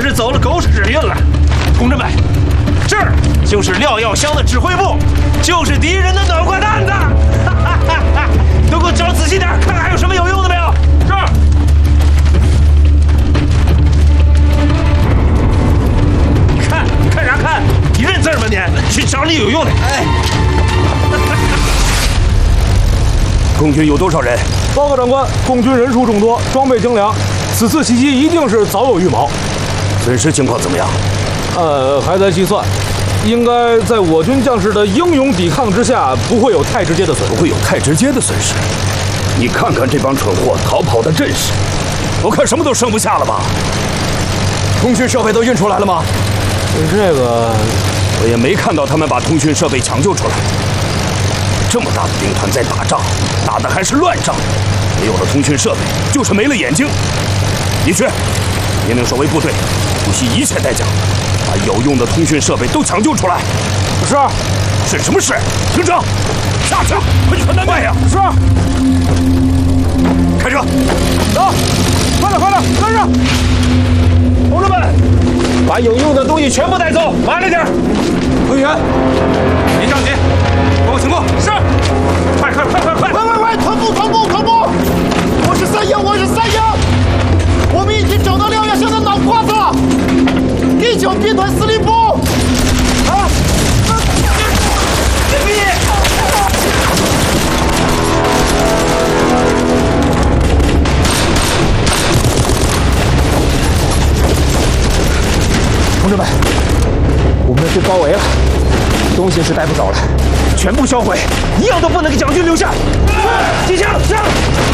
是走了狗屎运了。同志们，这儿就是廖耀湘的指挥部，就是敌人的暖瓜蛋子。都给我找仔细点，看看还有什么有用的没有。这儿。看啥看？你认字吗你？去找你有用的。哎。 共军有多少人？ 报告长官，共军人数众多，装备精良，此次袭击一定是早有预谋。 损失情况怎么样？ 还在计算，应该在我军将士的英勇抵抗之下，不会有太直接的损失。 不会有太直接的损失。你看看这帮蠢货逃跑的阵势，我看什么都剩不下了吧？通讯设备都运出来了吗？ 这个我也没看到他们把通讯设备抢救出来。这么大的兵团在打仗，打的还是乱仗，没有了通讯设备，就是没了眼睛。你去，命令守卫部队，不惜一切代价，把有用的通讯设备都抢救出来。是什么事？营长，下去，快去看南北呀！ 是。 开车， 走，快点，跟上！ 同志们，把有用的东西全部带走，慢了点。 委员， 别着急，给我行动。是，快！ 喂，同步！我是三营，我们已经找到廖耀湘的脑瓜子了，第9兵团司令部。啊！别逼！ 同志们，我们被包围了，东西是带不走了，全部销毁，一样都不能给蒋军留下。机枪上！